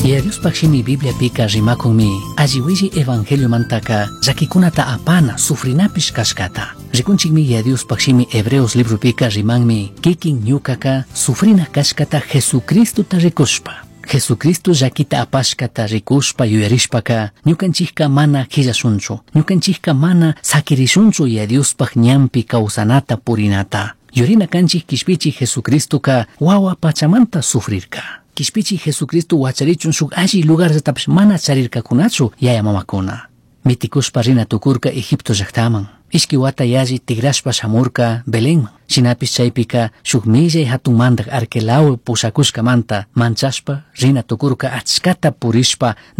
Dios pakshimi Biblia pika rimakunmi alliwishi evangelio mantaka llakikunata apana sufrinapish kashkata. Rikunchikmi Dios pakshimi Hebreos libro pika rimanmi kikin ñukaka sufrina kashkata Jesucristo ta rikushpa. Jesucristo llakita apashkata rikushpa yuyarishpaka ñukanchikka mana killasunchu. Ñukanchikka mana sakirishunchu Diospaj ñampi kawsanata purinata. Yurina kanchik kishpichi Jesucristoka wawa pachamanta sufrirka. Kishpichi Jesucristo wacharichun shuk alli lugar tapish mana charirkakunachu yaya mamakuna. Mitikushpa rina tukurka Egipto llaqtaman. Ishki wata yalli tigrashpa shamurka Belenman. Shinapish chaypika shuk millay hatun mandak Arquelao pusakushkamanta manchashpa rina tukurka achkata purishpa